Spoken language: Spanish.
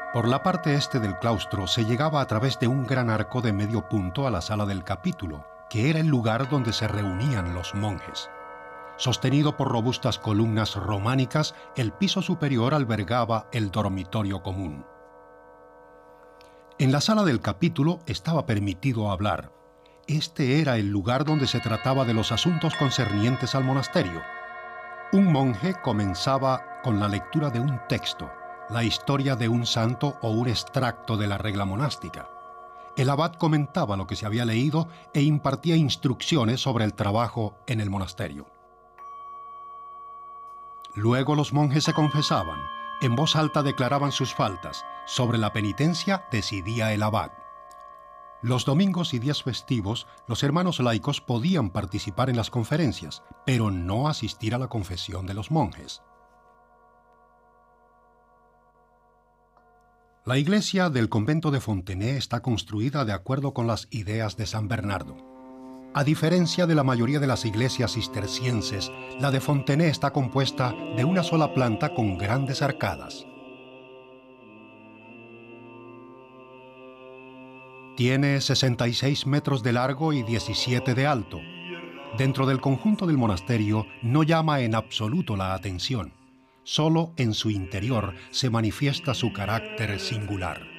Por la parte este del claustro se llegaba a través de un gran arco de medio punto a la sala del capítulo, que era el lugar donde se reunían los monjes. Sostenido por robustas columnas románicas, el piso superior albergaba el dormitorio común. En la sala del capítulo estaba permitido hablar. Este era el lugar donde se trataba de los asuntos concernientes al monasterio. Un monje comenzaba con la lectura de un texto, la historia de un santo o un extracto de la regla monástica. El abad comentaba lo que se había leído e impartía instrucciones sobre el trabajo en el monasterio. Luego los monjes se confesaban, en voz alta declaraban sus faltas, sobre la penitencia decidía el abad. Los domingos y días festivos, los hermanos laicos podían participar en las conferencias, pero no asistir a la confesión de los monjes. La iglesia del convento de Fontenay está construida de acuerdo con las ideas de San Bernardo. A diferencia de la mayoría de las iglesias cistercienses, la de Fontenay está compuesta de una sola planta con grandes arcadas. Tiene 66 metros de largo y 17 de alto. Dentro del conjunto del monasterio no llama en absoluto la atención. Solo en su interior se manifiesta su carácter singular.